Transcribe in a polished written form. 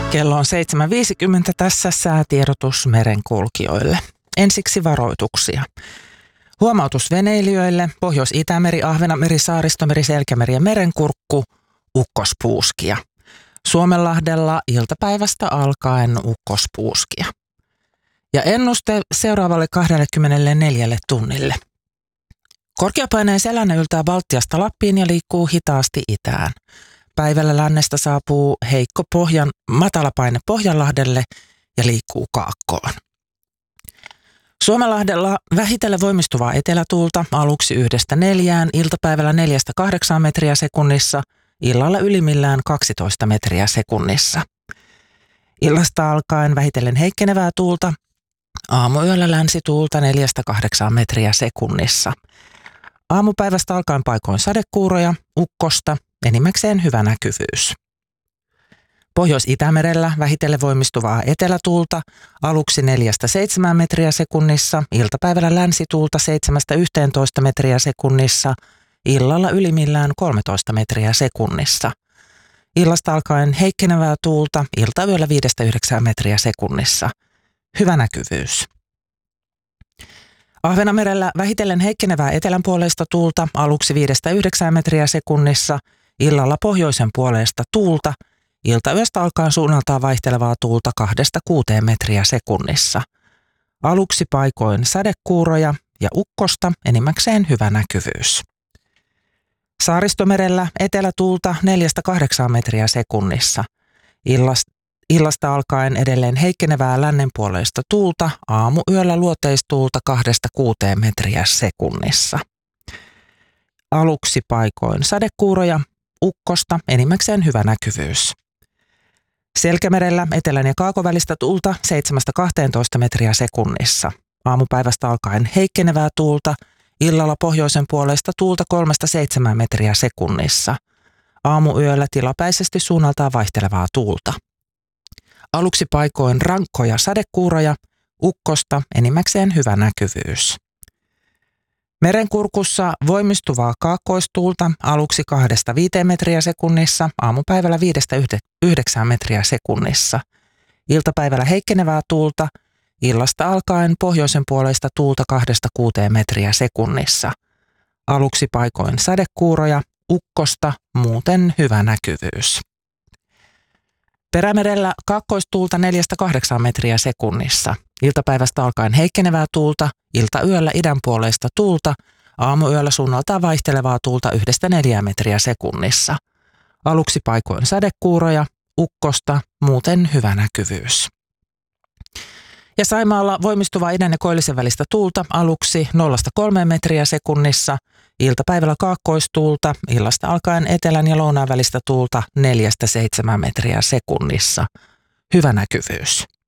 Kello on 7.50, tässä säätiedotus merenkulkijoille. Ensiksi varoituksia. Huomautus veneilijöille: Pohjois-Itämeri, Ahvenanmeri, Saaristomeri, Selkämeri ja Merenkurkku, ukkospuuskia. Suomenlahdella iltapäivästä alkaen ukkospuuskia. Ja ennuste seuraavalle 24 tunnille. Korkeapaineen selänne yltää Baltiasta Lappiin ja liikkuu hitaasti itään. Päivällä lännestä saapuu heikko matalapaine Pohjanlahdelle ja liikkuu kaakkoon. Suomenlahdella vähitellen voimistuvaa etelätuulta aluksi 1–4, iltapäivällä 4–8 metriä sekunnissa, illalla ylimmillään 12 metriä sekunnissa. Illasta alkaen vähitellen heikkenevää tuulta, aamuyöllä länsituulta 4–8 metriä sekunnissa. Aamupäivästä alkaen paikoin sadekuuroja, ukkosta, enimmäkseen hyvä näkyvyys. Pohjois-Itämerellä vähitellen voimistuvaa etelätuulta, aluksi 4–7 metriä sekunnissa, iltapäivällä länsituulta 7–11 metriä sekunnissa, illalla ylimmillään 13 metriä sekunnissa. Illasta alkaen heikkenevää tuulta, iltayöllä 5–9 metriä sekunnissa. Hyvä näkyvyys. Ahvenanmerellä vähitellen heikkenevää etelänpuoleista tuulta, aluksi 5–9 metriä sekunnissa, illalla pohjoisen puoleista tuulta, iltayöstä alkaen suunnaltaan vaihtelevaa tuulta 2–6 metriä sekunnissa. Aluksi paikoin sadekuuroja ja ukkosta, enimmäkseen hyvä näkyvyys. Saaristomerellä etelätuulta 4–8 metriä sekunnissa. Illasta alkaen edelleen heikkenevää lännenpuoleista tuulta, aamuyöllä luoteistuulta 2–6 metriä sekunnissa. Aluksi paikoin sadekuuroja, ukkosta, enimmäkseen hyvä näkyvyys. Selkämerellä etelän ja kaakon välistä tuulta 7–12 metriä sekunnissa. Aamupäivästä alkaen heikkenevää tuulta, illalla pohjoisen puolesta tuulta 3–7 metriä sekunnissa. Aamuyöllä tilapäisesti suunnaltaan vaihtelevaa tuulta. Aluksi paikoin rankkoja sadekuuroja, ukkosta, enimmäkseen hyvä näkyvyys. Merenkurkussa voimistuvaa kaakkoistuulta, aluksi 2–5 metriä sekunnissa, aamupäivällä 5–9 metriä sekunnissa. Iltapäivällä heikkenevää tuulta, illasta alkaen pohjoisen puoleista tuulta 2–6 metriä sekunnissa. Aluksi paikoin sadekuuroja, ukkosta, muuten hyvä näkyvyys. Perämerellä kaakkoistuulta 4–8 metriä sekunnissa. Iltapäivästä alkaen heikkenevää tuulta, iltayöllä idänpuoleista tuulta, aamuyöllä suunnaltaan vaihtelevaa tuulta 1–4 metriä sekunnissa. Aluksi paikoin sadekuuroja, ukkosta, muuten hyvä näkyvyys. Ja Saimaalla voimistuvaa idän ja koillisen välistä tuulta, aluksi 0–3 metriä sekunnissa, iltapäivällä kaakkoistuulta, illasta alkaen etelän ja lounaan välistä tuulta 4–7 metriä sekunnissa. Hyvä näkyvyys.